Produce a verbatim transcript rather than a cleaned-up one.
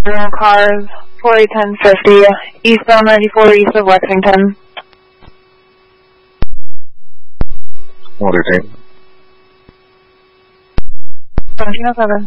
Zero cars, four eight ten fifty, eastbound ninety-four east of Lexington. What is it? seventeen oh seven.